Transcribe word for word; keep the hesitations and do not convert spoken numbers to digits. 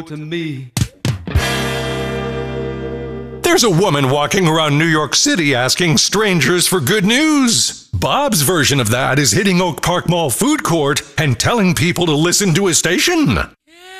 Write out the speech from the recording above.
to me. There's a woman walking around New York City asking strangers for good news. Bob's version of that is hitting Oak Park Mall food court and telling people to listen to his station.